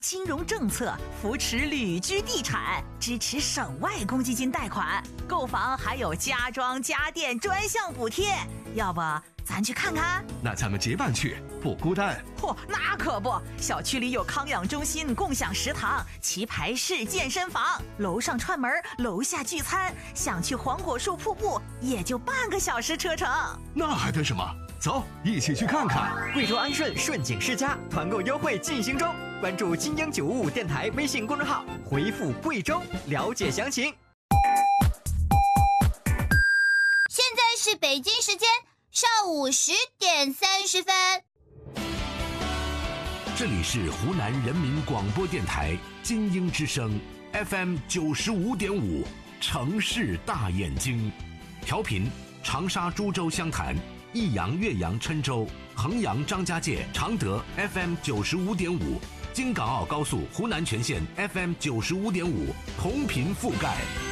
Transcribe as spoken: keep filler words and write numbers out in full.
金融政策扶持旅居地产，支持省外公积金贷款，购房还有家装家电专项补贴。要不咱去看看？ 那咱们结伴去，不孤单。 嚯，那可不，小区里有康养中心、共享食堂、棋牌室、健身房，楼上串门，楼下聚餐。想去黄果树瀑布，也就半个小时车程。 那还等什么？走，一起去看看。 贵州安顺顺景世家团购优惠进行中，关注金鹰九五五电台微信公众号，回复贵州了解详情。 现在是北京时间上午十点三十分。 这里是湖南人民广播电台金鹰之声 F M 九十五点五，城市大眼睛，调频长沙、株洲、湘潭。益阳、岳阳、郴州、衡阳、张家界、常德 F M 九十五点五，京港澳高速湖南全线 F M 九十五点五，同频覆盖。